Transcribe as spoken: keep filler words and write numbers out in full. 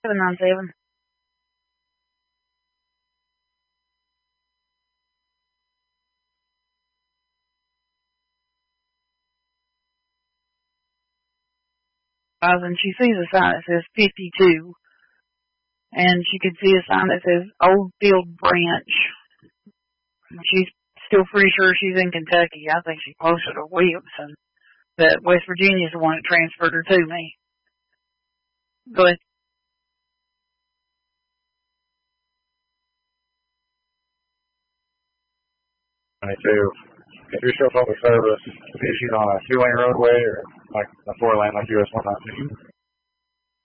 seven nine seven. And she sees a sign that says fifty-two, and she could see a sign that says Oldfield Branch. She's still pretty sure she's in Kentucky. I think she's closer to Williamson, but West Virginia's the one that transferred her to me. Go ahead. twenty-two. If you're still public service, issued on a two-lane roadway or like a four-lane like U S one nineteen.